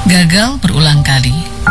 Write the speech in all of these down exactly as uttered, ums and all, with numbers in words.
Gagal berulang kali.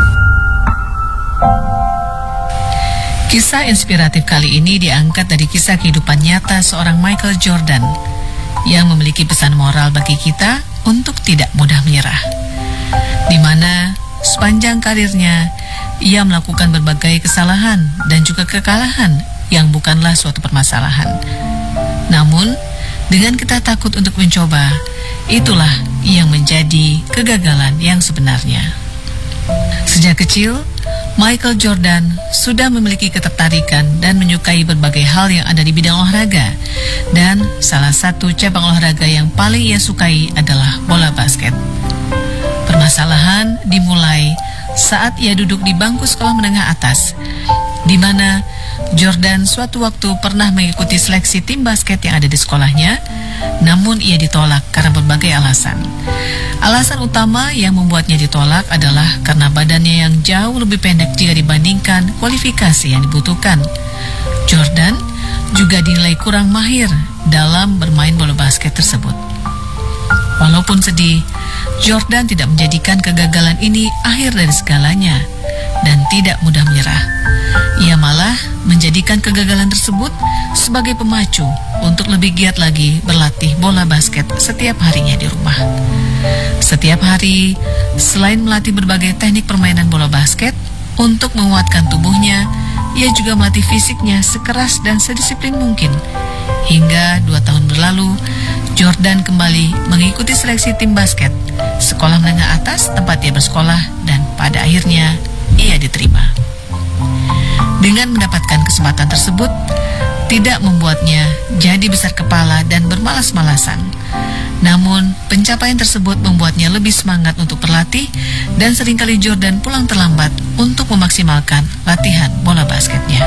Kisah inspiratif kali ini diangkat dari kisah kehidupan nyata seorang Michael Jordan yang memiliki pesan moral bagi kita untuk tidak mudah menyerah, di mana sepanjang karirnya ia melakukan berbagai kesalahan dan juga kekalahan yang bukanlah suatu permasalahan. Namun, dengan kita takut untuk mencoba, itulah yang menjadi kegagalan yang sebenarnya. Sejak kecil, Michael Jordan sudah memiliki ketertarikan dan menyukai berbagai hal yang ada di bidang olahraga. Dan salah satu cabang olahraga yang paling ia sukai adalah bola basket. Permasalahan dimulai saat ia duduk di bangku sekolah menengah atas, di mana Jordan suatu waktu pernah mengikuti seleksi tim basket yang ada di sekolahnya, namun ia ditolak karena berbagai alasan. Alasan utama yang membuatnya ditolak adalah karena badannya yang jauh lebih pendek jika dibandingkan kualifikasi yang dibutuhkan. Jordan juga dinilai kurang mahir dalam bermain bola basket tersebut. Walaupun sedih, Jordan tidak menjadikan kegagalan ini akhir dari segalanya dan tidak mudah menyerah. Ia malah menjadikan kegagalan tersebut sebagai pemacu untuk lebih giat lagi berlatih bola basket setiap harinya di rumah. Setiap hari, selain melatih berbagai teknik permainan bola basket untuk menguatkan tubuhnya, ia juga melatih fisiknya sekeras dan sedisiplin mungkin. Hingga dua tahun berlalu, Jordan kembali mengikuti seleksi tim basket sekolah menengah atas tempat ia bersekolah, dan pada akhirnya ia diterima. Dengan mendapatkan kesempatan tersebut, tidak membuatnya jadi besar kepala dan bermalas-malasan. Namun, pencapaian tersebut membuatnya lebih semangat untuk berlatih, dan seringkali Jordan pulang terlambat untuk memaksimalkan latihan bola basketnya.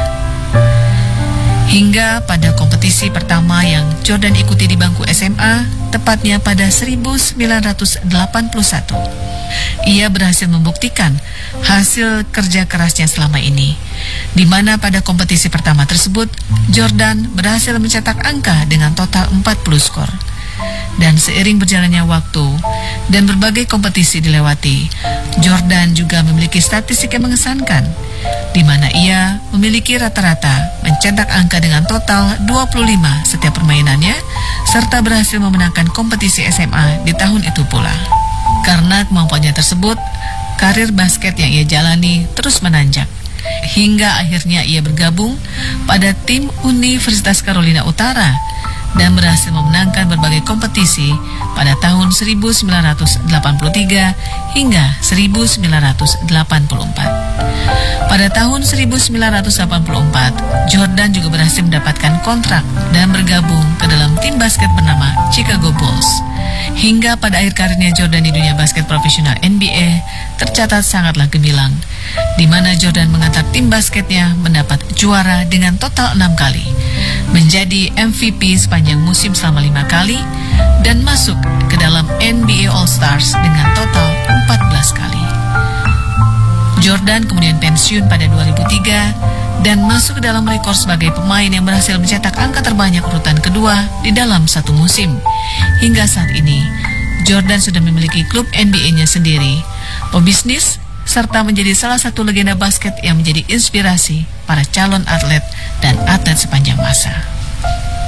Hingga pada kompetisi pertama yang Jordan ikuti di bangku S M A, tepatnya pada seribu sembilan ratus delapan puluh satu, ia berhasil membuktikan hasil kerja kerasnya selama ini, di mana pada kompetisi pertama tersebut, Jordan berhasil mencetak angka dengan total empat puluh skor. Dan seiring berjalannya waktu dan berbagai kompetisi dilewati, Jordan juga memiliki statistik yang mengesankan, di mana ia memiliki rata-rata mencetak angka dengan total dua puluh lima setiap permainannya, serta berhasil memenangkan kompetisi S M A di tahun itu pula. Karena kemampuannya tersebut, karir basket yang ia jalani terus menanjak, hingga akhirnya ia bergabung pada tim Universitas Carolina Utara dan berhasil memenangkan berbagai kompetisi pada tahun seribu sembilan ratus delapan puluh tiga hingga seribu sembilan ratus delapan puluh empat. Pada tahun seribu sembilan ratus delapan puluh empat, Jordan juga berhasil mendapatkan kontrak dan bergabung ke dalam tim basket bernama Chicago Bulls. Hingga pada akhir karirnya Jordan di dunia basket profesional N B A tercatat sangatlah gemilang, di mana Jordan mengantar tim basketnya mendapat juara dengan total enam kali, menjadi M V P sepanjang musim selama lima kali, dan masuk ke dalam N B A All-Stars dengan total empat belas kali. Jordan kemudian pensiun pada dua ribu tiga dan masuk ke dalam rekor sebagai pemain yang berhasil mencetak angka terbanyak urutan kedua di dalam satu musim. Hingga saat ini, Jordan sudah memiliki klub N B A-nya sendiri, pebisnis, serta menjadi salah satu legenda basket yang menjadi inspirasi para calon atlet dan atlet sepanjang masa.